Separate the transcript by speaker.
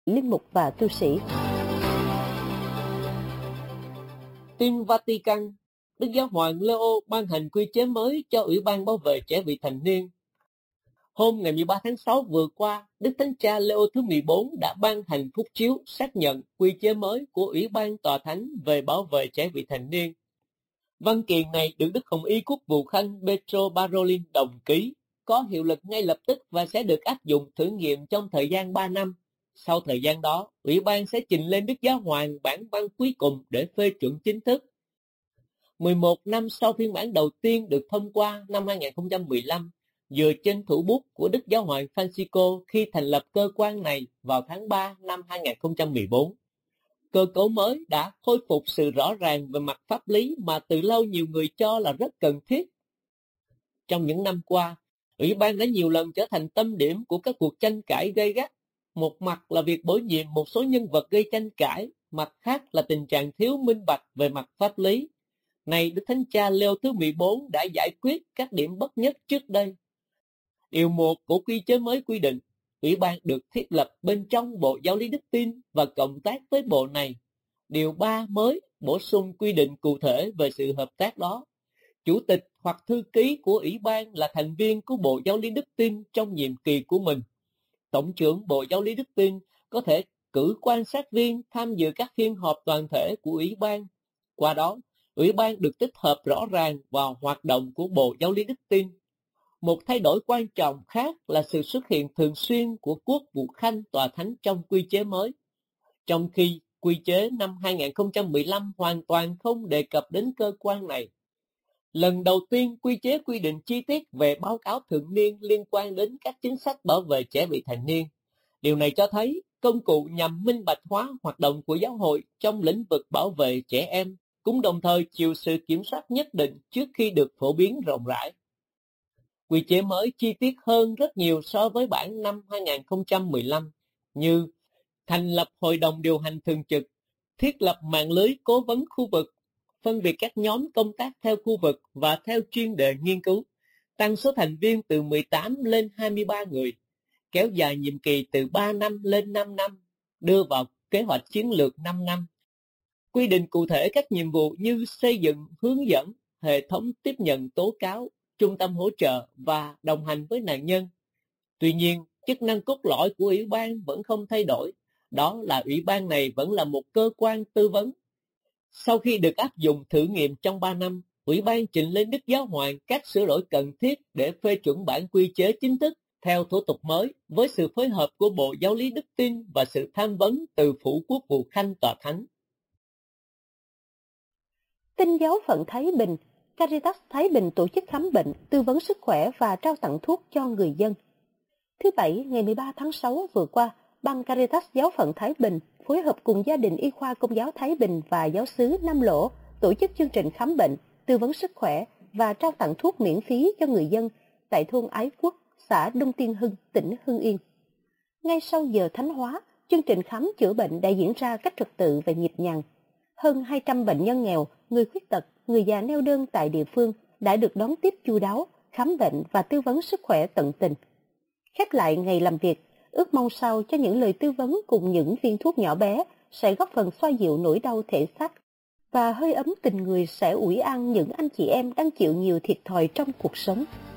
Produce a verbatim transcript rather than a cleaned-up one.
Speaker 1: linh mục và tu sĩ.
Speaker 2: Tin Vatican, Đức Giáo hoàng Leo ban hành quy chế mới cho Ủy ban bảo vệ trẻ vị thành niên. Hôm ngày mười ba tháng sáu vừa qua, Đức Thánh Cha Leo thứ mười bốn đã ban hành phúc chiếu xác nhận quy chế mới của Ủy ban Tòa Thánh về bảo vệ trẻ vị thành niên. Văn kiện này được Đức Hồng Y Quốc vụ Khanh Petro Parolin đồng ký, có hiệu lực ngay lập tức và sẽ được áp dụng thử nghiệm trong thời gian ba năm. Sau thời gian đó, Ủy ban sẽ trình lên Đức Giáo hoàng bản văn cuối cùng để phê chuẩn chính thức. mười một năm sau phiên bản đầu tiên được thông qua năm hai nghìn không trăm mười lăm, dựa trên thủ bút của Đức Giáo hoàng Francisco khi thành lập cơ quan này vào tháng ba năm hai nghìn không trăm mười bốn. Cơ cấu mới đã khôi phục sự rõ ràng về mặt pháp lý mà từ lâu nhiều người cho là rất cần thiết. Trong những năm qua, Ủy ban đã nhiều lần trở thành tâm điểm của các cuộc tranh cãi gay gắt. Một mặt là việc bổ nhiệm một số nhân vật gây tranh cãi, mặt khác là tình trạng thiếu minh bạch về mặt pháp lý. Này, Đức Thánh Cha Leo thứ mười bốn đã giải quyết các điểm bất nhất trước đây. Điều một của quy chế mới quy định, Ủy ban được thiết lập bên trong Bộ Giáo lý Đức tin và cộng tác với bộ này. Điều ba mới bổ sung quy định cụ thể về sự hợp tác đó. Chủ tịch hoặc thư ký của Ủy ban là thành viên của Bộ Giáo lý Đức tin trong nhiệm kỳ của mình. Tổng trưởng Bộ Giáo lý Đức tin có thể cử quan sát viên tham dự các phiên họp toàn thể của Ủy ban. Qua đó, Ủy ban được tích hợp rõ ràng vào hoạt động của Bộ Giáo lý Đức tin. Một thay đổi quan trọng khác là sự xuất hiện thường xuyên của Quốc vụ Khanh Tòa Thánh trong quy chế mới. Trong khi quy chế năm hai nghìn không trăm mười lăm hoàn toàn không đề cập đến cơ quan này. Lần đầu tiên, quy chế quy định chi tiết về báo cáo thường niên liên quan đến các chính sách bảo vệ trẻ vị thành niên. Điều này cho thấy công cụ nhằm minh bạch hóa hoạt động của giáo hội trong lĩnh vực bảo vệ trẻ em, cũng đồng thời chịu sự kiểm soát nhất định trước khi được phổ biến rộng rãi. Quy chế mới chi tiết hơn rất nhiều so với bản năm hai nghìn không trăm mười lăm, như thành lập hội đồng điều hành thường trực, thiết lập mạng lưới cố vấn khu vực, phân biệt các nhóm công tác theo khu vực và theo chuyên đề nghiên cứu, tăng số thành viên từ mười tám lên hai mươi ba người, kéo dài nhiệm kỳ từ ba năm lên năm năm, đưa vào kế hoạch chiến lược năm năm, quy định cụ thể các nhiệm vụ như xây dựng, hướng dẫn, hệ thống tiếp nhận tố cáo, trung tâm hỗ trợ và đồng hành với nạn nhân. Tuy nhiên, chức năng cốt lõi của Ủy ban vẫn không thay đổi, đó là Ủy ban này vẫn là một cơ quan tư vấn. Sau khi được áp dụng thử nghiệm trong ba năm, Ủy ban trình lên Đức Giáo hoàng các sửa đổi cần thiết để phê chuẩn bản quy chế chính thức theo thủ tục mới, với sự phối hợp của Bộ Giáo lý Đức tin và sự tham vấn từ Phủ Quốc vụ Khanh Tòa Thánh.
Speaker 1: Tin giáo phận Thái Bình, Caritas Thái Bình tổ chức khám bệnh, tư vấn sức khỏe và trao tặng thuốc cho người dân. Thứ Bảy, ngày mười ba tháng sáu vừa qua, Ban Caritas giáo phận Thái Bình phối hợp cùng gia đình y khoa Công giáo Thái Bình và giáo xứ Nam Lỗ tổ chức chương trình khám bệnh, tư vấn sức khỏe và trao tặng thuốc miễn phí cho người dân tại thôn Ái Quốc, xã Đông Tiên Hưng, tỉnh Hưng Yên. Ngay sau giờ thánh hóa, chương trình khám chữa bệnh đã diễn ra cách trật tự và nhịp nhàng. Hơn hai trăm bệnh nhân nghèo, người khuyết tật, người già neo đơn tại địa phương đã được đón tiếp chu đáo, khám bệnh và tư vấn sức khỏe tận tình. Khép lại ngày làm việc, ước mong sau cho những lời tư vấn cùng những viên thuốc nhỏ bé sẽ góp phần xoa dịu nỗi đau thể xác và hơi ấm tình người sẽ ủi an những anh chị em đang chịu nhiều thiệt thòi trong cuộc sống.